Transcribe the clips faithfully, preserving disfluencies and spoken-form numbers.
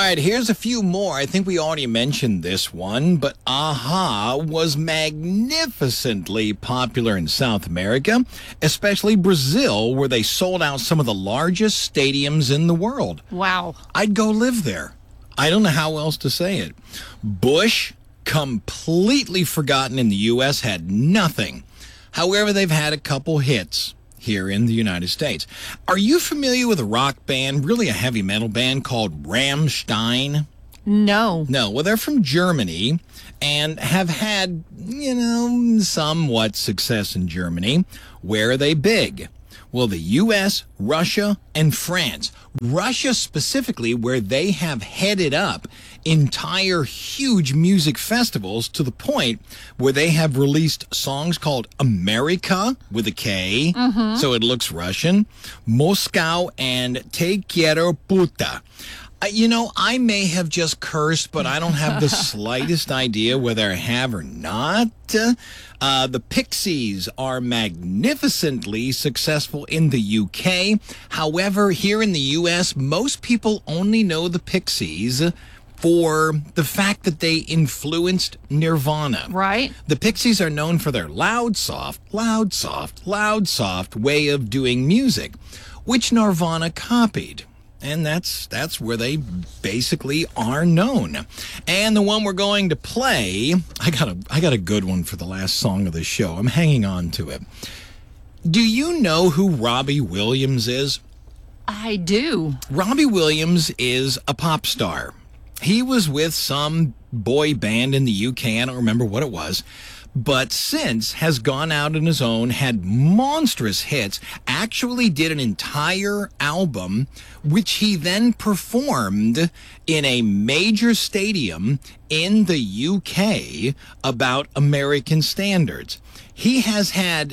right, here's a few more. I think we already mentioned this one, but a-ha was magnificently popular in South America, especially Brazil, where they sold out some of the largest stadiums in the world. Wow. I'd go live there. I don't know how else to say it. Bush, completely forgotten in the U S, had nothing. However, they've had a couple hits here in the United States. Are you familiar with a rock band, really a heavy metal band called Rammstein? No. No. Well, they're from Germany and have had, you know, somewhat success in Germany. Where are they big? Well, the U S, Russia, and France. Russia specifically, where they have headed up entire huge music festivals to the point where they have released songs called America with a K, mm-hmm. so it looks Russian, Moscow, and Te Quiero Puta. Uh, you know, I may have just cursed, but I don't have the slightest idea whether I have or not. Uh, the Pixies are magnificently successful in the U K. However, here in the U S, most people only know the Pixies for the fact that they influenced Nirvana. Right. The Pixies are known for their loud, soft, loud, soft, loud, soft way of doing music, which Nirvana copied. And that's that's where they basically are known. And the one we're going to play, I got a I got a good one for the last song of the show. I'm hanging on to it. Do you know who Robbie Williams is? I do. Robbie Williams is a pop star. He was with some boy band in the U K. I don't remember what it was. But since has gone out on his own, had monstrous hits, actually did an entire album, which he then performed in a major stadium in the U K about American standards. He has had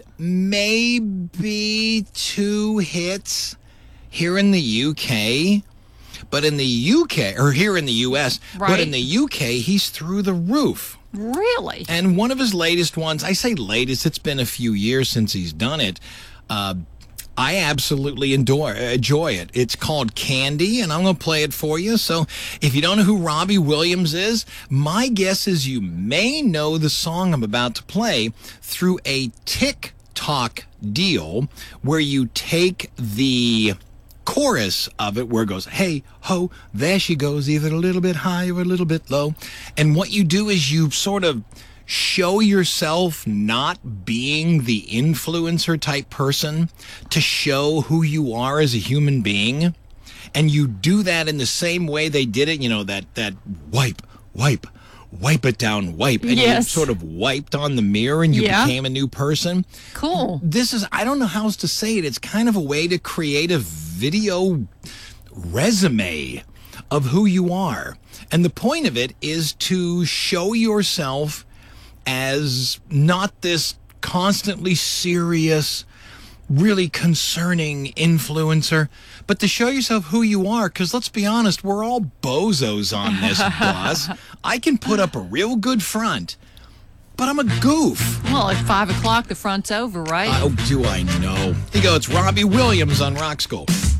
maybe two hits here in the U K, but in the U K, or here in the U S, right. But in the U K, he's through the roof. Really? And one of his latest ones, I say latest, it's been a few years since he's done it. Uh, I absolutely enjoy, enjoy it. It's called Candy, and I'm going to play it for you. So if you don't know who Robbie Williams is, my guess is you may know the song I'm about to play through a TikTok deal where you take the chorus of it where it goes, hey, ho, there she goes, either a little bit high or a little bit low. And what you do is you sort of show yourself not being the influencer type person to show who you are as a human being. And you do that in the same way they did it, you know, that, that wipe, wipe, wipe it down, wipe. And yes. you sort of wiped on the mirror and you yeah. became a new person. Cool. This is, I don't know how else to say it. It's kind of a way to create a video resume of who you are. And the point of it is to show yourself as not this constantly serious, really concerning influencer, but to show yourself who you are, because let's be honest, we're all bozos on this bus. I can put up a real good front, but I'm a goof. Well, at five o'clock, the front's over, right? Oh, do I know? Here you go. It's Robbie Williams on Rock School.